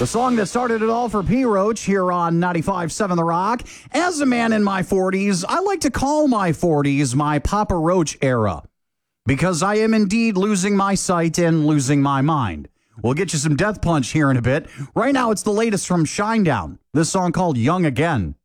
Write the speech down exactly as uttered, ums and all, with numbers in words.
The song that started it all for P. Roach here on ninety-five point seven The Rock. As a man in my forties, I like to call my forties my Papa Roach era, because I am indeed losing my sight and losing my mind. We'll get you some Death Punch here in a bit. Right now, it's the latest from Shinedown. This song called Young Again.